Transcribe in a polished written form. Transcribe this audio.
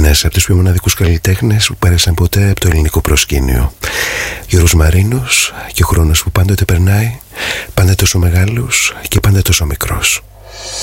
Ένας από τους πιο μοναδικούς καλλιτέχνες που πέρασαν ποτέ από το ελληνικό προσκήνιο. Γιώργος Μαρίνος, και ο χρόνος που πάντοτε περνάει, πάντα τόσο μεγάλος και πάντα τόσο μικρός.